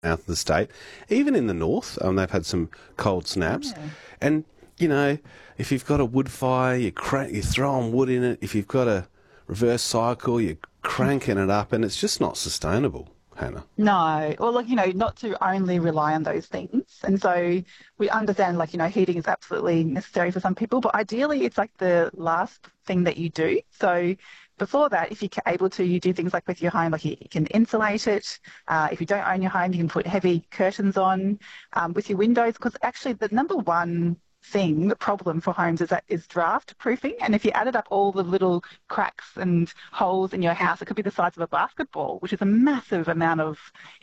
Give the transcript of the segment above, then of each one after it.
out of the state. Even in the north, they've had some cold snaps. Yeah. And, you know, if you've got a wood fire, you're throwing wood in it. If you've got a reverse cycle, you're cranking it up, and it's just not sustainable, Hannah. No, well, look, not to only rely on those things. And so we understand, like, heating is absolutely necessary for some people, but ideally it's like the last thing that you do. So before that, if you're able to, you do things like with your home, like you can insulate it. If you don't own your home, you can put heavy curtains on with your windows, because actually the number one the problem for homes is draft proofing. And if you added up all the little cracks and holes in your house, it could be the size of a basketball, which is a massive amount of,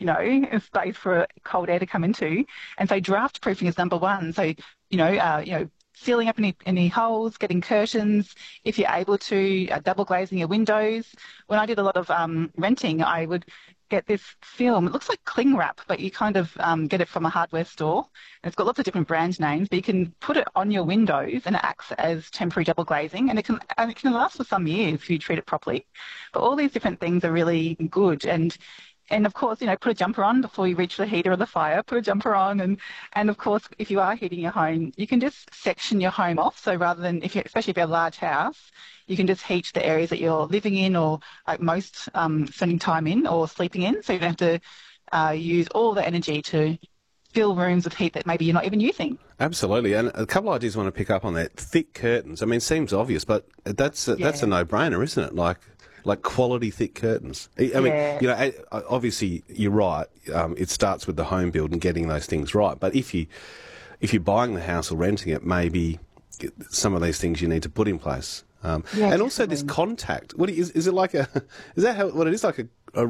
space for cold air to come into. And so draft proofing is number one. So, sealing up any holes, getting curtains, if you're able to, double glazing your windows. When I did a lot of renting, I would get this film. It looks like cling wrap, but you kind of get it from a hardware store. And it's got lots of different brand names, but you can put it on your windows and it acts as temporary double glazing, and it can last for some years if you treat it properly. But all these different things are really good. And of course, put a jumper on before you reach the heater or the fire, put a jumper on. And of course, if you are heating your home, you can just section your home off. So rather than, especially if you have a large house, you can just heat the areas that you're living in, or like most spending time in or sleeping in. So you don't have to use all the energy to fill rooms with heat that maybe you're not even using. Absolutely. And a couple of ideas I want to pick up on that. Thick curtains. I mean, seems obvious, but that's a no-brainer, isn't it? Like quality thick curtains. I mean, obviously you're right. It starts with the home build and getting those things right. But if you're buying the house or renting it, maybe some of these things you need to put in place. And also this contact. What is it like a? Is that what it is? Like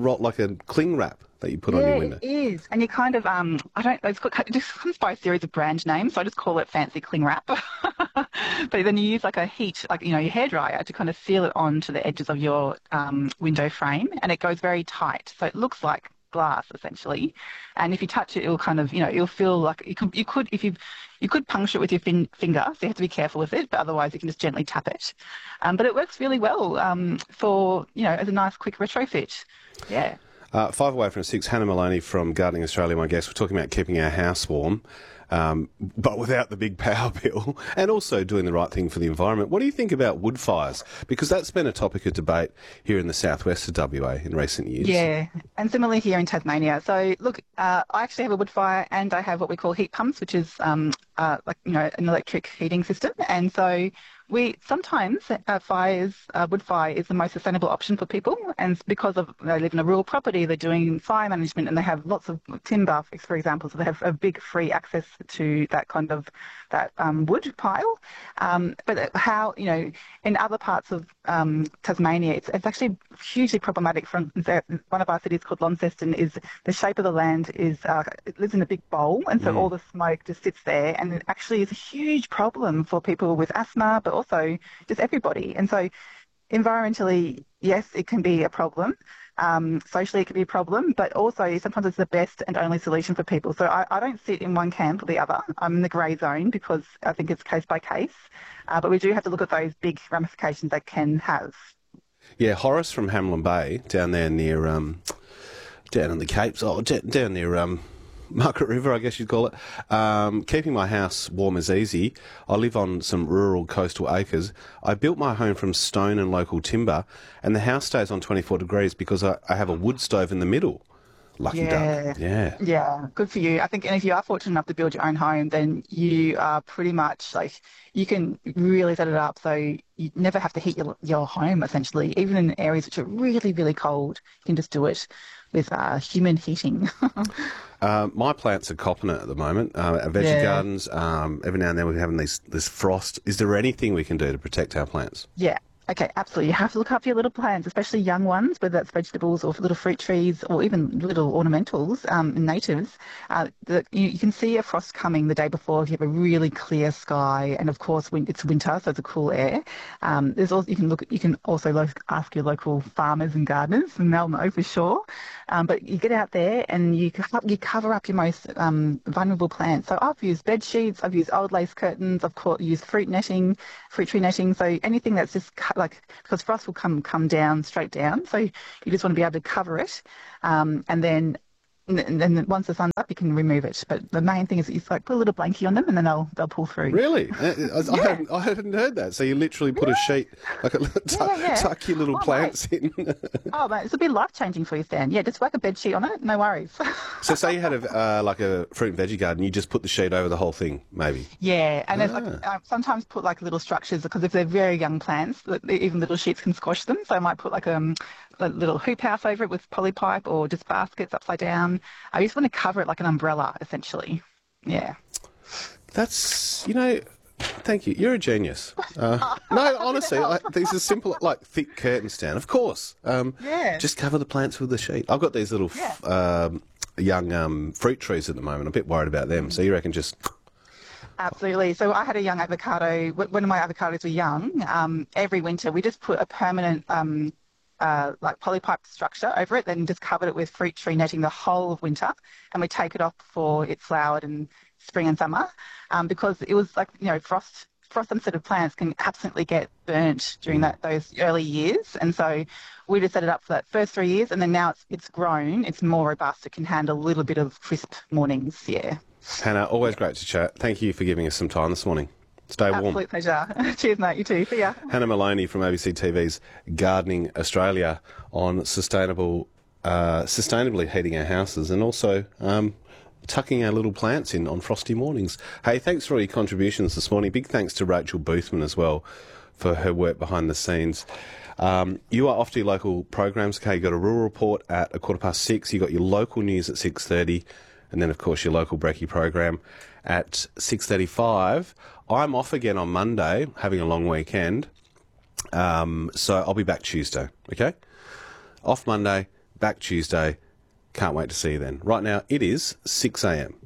a cling wrap that you put on your window? It is. And you kind of it just comes by a series of brand names, so I just call it fancy cling wrap. But then you use like a heat, like your hairdryer, to kind of seal it onto the edges of your window frame, and it goes very tight, so it looks like glass essentially. And if you touch it, it'll kind of it'll feel like you could puncture it with your finger, so you have to be careful with it, but otherwise you can just gently tap it. But it works really well for as a nice quick retrofit. Yeah. 5 away from 6, Hannah Maloney from Gardening Australia, my guest. We're talking about keeping our house warm, but without the big power bill, and also doing the right thing for the environment. What do you think about wood fires? Because that's been a topic of debate here in the southwest of WA in recent years. Yeah, and similarly here in Tasmania. So look, I actually have a wood fire, and I have what we call heat pumps, which is an electric heating system. And so we sometimes wood fire is the most sustainable option for people, and because they live in a rural property, they're doing fire management, and they have lots of timber, for example, so they have a big free access to that kind of wood pile. But how in other parts of Tasmania, it's actually hugely problematic. From one of our cities called Launceston, is the shape of the land is it lives in a big bowl, and so all the smoke just sits there, and it actually is a huge problem for people with asthma, but also just everybody. And so environmentally, yes, it can be a problem. Socially, it can be a problem, but also sometimes it's the best and only solution for people. So I don't sit in one camp or the other. I'm in the grey zone because I think it's case by case. But we do have to look at those big ramifications they can have. Yeah, Horace from Hamlin Bay, down there near, down in the Capes, down near Margaret River, I guess you'd call it. Keeping my house warm is easy. I live on some rural coastal acres. I built my home from stone and local timber, and the house stays on 24 degrees because I have a wood stove in the middle. Lucky duck. Yeah. Yeah, good for you. I think, and if you are fortunate enough to build your own home, then you are pretty much you can really set it up so you never have to heat your home, essentially. Even in areas which are really, really cold, you can just do it with human heating. My plants are copping it at the moment. Our veggie gardens, every now and then we're having this frost. Is there anything we can do to protect our plants? Yeah. Okay, absolutely. You have to look after your little plants, especially young ones, whether that's vegetables or little fruit trees or even little ornamentals, natives. You can see a frost coming the day before if you have a really clear sky, and of course when it's winter, so it's a cool air. There's also you can also ask your local farmers and gardeners, and they'll know for sure. But you get out there and you cover up your most vulnerable plants. So I've used bed sheets, I've used old lace curtains, I've used fruit tree netting. So anything that's just because frost will come down straight down. So you just want to be able to cover it, and then And then once the sun's up, you can remove it. But the main thing is you like put a little blankie on them, and then they'll pull through. Really? I hadn't heard that. So you literally put a sheet, like tuck your little plants in. Oh, mate, it's a bit life-changing for you, Stan. Yeah, just whack a bed sheet on it, no worries. So say you had like a fruit and veggie garden, you just put the sheet over the whole thing, maybe? Yeah, and there's sometimes put like little structures, because if they're very young plants, even little sheets can squash them. So I might put like a little hoop house over it with polypipe, or just baskets upside down. I just want to cover it like an umbrella, essentially. Yeah. That's, thank you. You're a genius. No, honestly, these are simple, like thick curtain stand. Of course. Just cover the plants with the sheet. I've got these little young fruit trees at the moment. I'm a bit worried about them. So you reckon just... Absolutely. So I had a young avocado. When my avocados were young, every winter we just put a permanent like polypipe structure over it, then just covered it with fruit tree netting the whole of winter, and we take it off before it flowered in spring and summer, because it was like, frost sensitive plants can absolutely get burnt during those early years, and so we just set it up for that first 3 years, and then now it's grown, it's more robust, it can handle a little bit of crisp mornings. Hannah, always great to chat. Thank you for giving us some time this morning. Stay warm. Absolute pleasure. Cheers, mate. You too. See ya. Hannah Maloney from ABC TV's Gardening Australia on sustainably heating our houses, and also tucking our little plants in on frosty mornings. Hey, thanks for all your contributions this morning. Big thanks to Rachel Boothman as well for her work behind the scenes. You are off to your local programs. Okay, you got a rural report at 6:15. You got your local news at 6:30. And then, of course, your local brekkie program at 6:35. I'm off again on Monday, having a long weekend. So I'll be back Tuesday, okay? Off Monday, back Tuesday. Can't wait to see you then. Right now, it is 6 a.m.